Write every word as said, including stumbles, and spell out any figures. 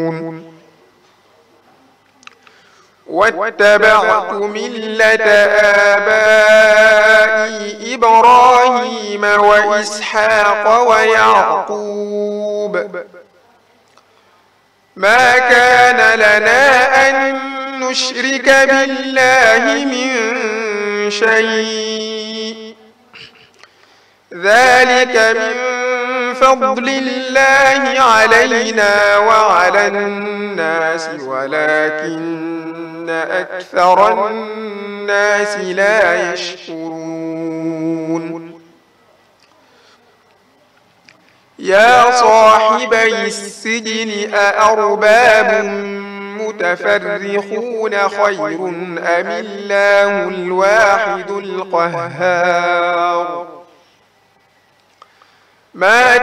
واتبعت ملة آبائي إبراهيم وإسحاق ويعقوب ما كان لنا أن نشرك بالله من شيء ذلك من فضل الله علينا وعلى الناس ولكن أكثر الناس لا يشكرون يا صاحبي السجن أأرباب متفرقون خير أم الله الواحد القهار ما